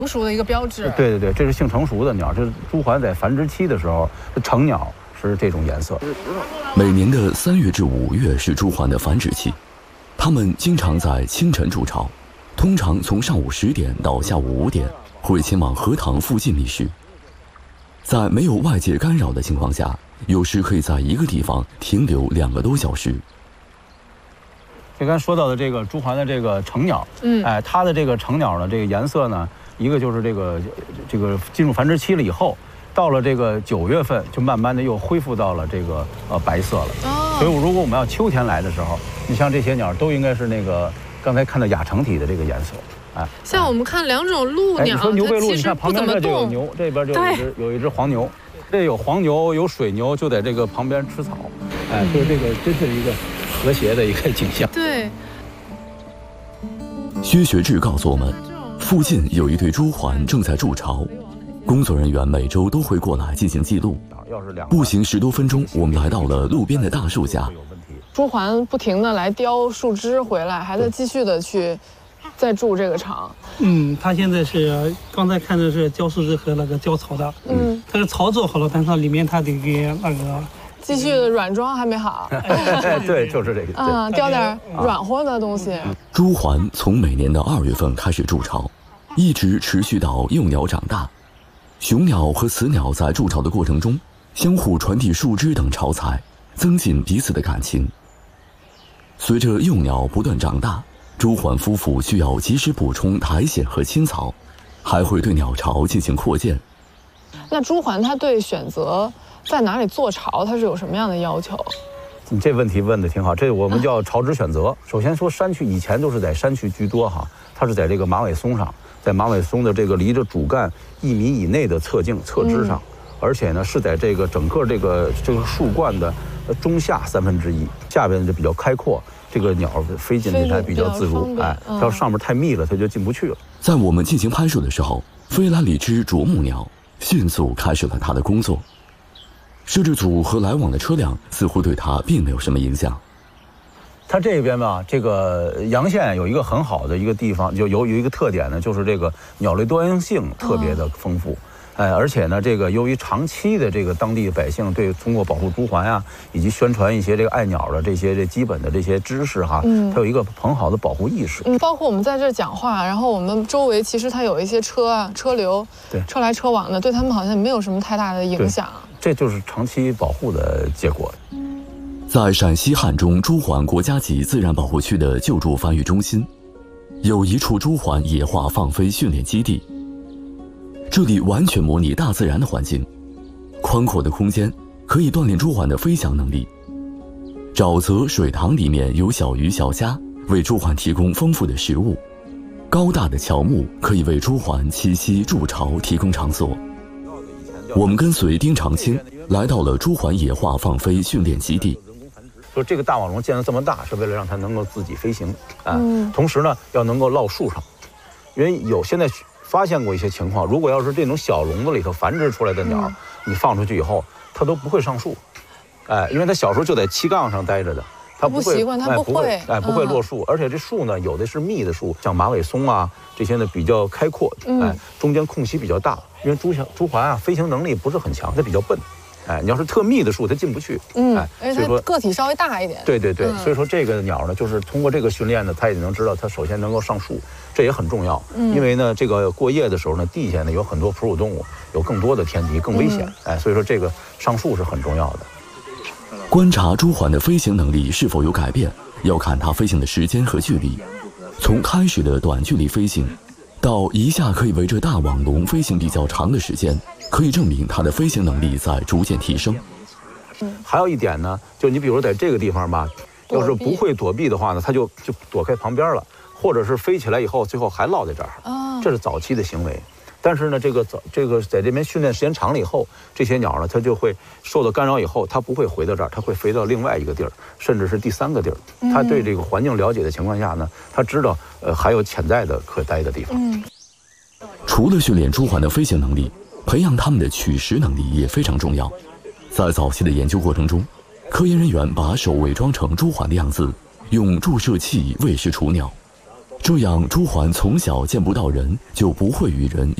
成熟的一个标志。 对对对，这是性成熟的鸟，这是朱鹮在繁殖期的时候，成鸟是这种颜色。 每年的3月至5月是朱鹮的繁殖期，它们经常在清晨筑巢，通常从上午10点到下午5点会前往荷塘附近觅食。在没有外界干扰的情况下，有时可以在一个地方停留2个多小时。 就刚才说到的这个朱鹮的这个成鸟，它的这个成鸟呢，这个颜色呢，一个就是这个进入繁殖期了以后，到了这个9月份，就慢慢的又恢复到了这个白色了。所以如果我们要秋天来的时候，你像这些鸟都应该是那个刚才看到亚成体的这个颜色。 像我们看2种鹭鸟， 你说牛背鹭，你看旁边这就有牛，这边就有一只黄牛，这有黄牛有水牛，就在这个旁边吃草。所以这个真是一个和谐的一个景象。 对。 薛学志告诉我们，附近有一对朱鹮正在筑巢，工作人员每周都会过来进行记录。步行10多分钟，我们来到了路边的大树下。 朱鹮不停地来叼树枝回来，还在继续的去再筑这个巢。 它现在是刚才看的是叼树枝和那个叼草的。它是巢做好了，但是它里面它得给那个继续的软装还没好。 对，就是这个。 叼点软和的东西。 朱鹮从每年的2月份开始筑巢，一直持续到幼鸟长大。雄鸟和雌鸟在筑巢的过程中，相互传递树枝等巢材，增进彼此的感情。随着幼鸟不断长大，朱鹮夫妇需要及时补充苔藓和青草，还会对鸟巢进行扩建。 那朱鹮它对选择在哪里做巢，它是有什么样的要求？ 你这问题问得挺好，这我们叫巢殖选择。首先说山区，以前都是在山区居多哈，它是在这个马尾松上，在马尾松的这个离着主干1米以内的侧茎侧枝上，而且呢是在这个整个这个树冠的中下1/3，下边就比较开阔，这个鸟飞进去才比较自如。它要上面太密了，它就进不去了。 在我们进行拍摄的时候，飞来了一只啄木鸟，迅速开始了它的工作。摄制组和来往的车辆似乎对它并没有什么影响。 它这边吧，这个阳县有一个很好的一个地方，就有一个特点呢，就是这个鸟类多样性特别的丰富。而且呢，这个由于长期的这个当地百姓对通过保护朱鹮啊，以及宣传一些这个爱鸟的这些基本的这些知识哈，它有一个很好的保护意识。 包括我们在这讲话，然后我们周围其实它有一些车流， 对， 车来车往的，对他们好像没有什么太大的影响。 这就是长期保护的结果。 在陕西汉中朱鹮国家级自然保护区的救助繁育中心，有一处朱鹮野化放飞训练基地。这里完全模拟大自然的环境，宽阔的空间可以锻炼朱鹮的飞翔能力。沼泽水塘里面有小鱼小虾，为朱鹮提供丰富的食物。高大的乔木可以为朱鹮栖息筑巢提供场所。我们跟随丁长青来到了朱鹮野化放飞训练基地。 说这个大网笼建得这么大，是为了让它能够自己飞行同时呢，要能够落树上，因为现在发现过一些情况，如果要是这种小笼子里头繁殖出来的鸟，你放出去以后，它都不会上树，因为它小时候就在旗杠上待着的，它不习惯，它不会落树，而且这树呢，有的是密的树，像马尾松啊这些呢比较开阔，中间空隙比较大，因为朱鹮啊飞行能力不是很强，它比较笨。你要是特密的树，它进不去。 而且它个体稍微大一点。 对，所以说这个鸟呢，就是通过这个训练呢，它也能知道它首先能够上树，这也很重要。因为呢，这个过夜的时候呢，地下呢有很多哺乳动物，有更多的天敌，更危险。所以说这个上树是很重要的。 观察朱鹮的飞行能力是否有改变，要看它飞行的时间和距离。从开始的短距离飞行，到一下可以围着大网笼飞行比较长的时间。可以证明它的飞行能力在逐渐提升。 还有一点呢，就你比如在这个地方吧，要是不会躲避的话呢，它就躲开旁边了，或者是飞起来以后最后还落在这儿。这是早期的行为。但是呢，这个在这边训练时间长了以后，这些鸟呢，它就会受到干扰以后，它不会回到这儿，它会飞到另外一个地儿，甚至是第3个地儿。它对这个环境了解的情况下呢，它知道还有潜在的可待的地方。 除了训练朱鹮的飞行能力，培养它们的取食能力也非常重要。在早期的研究过程中，科研人员把手伪装成朱鹮的样子，用注射器喂食雏鸟。 这样朱鹮从小见不到人，就不会与人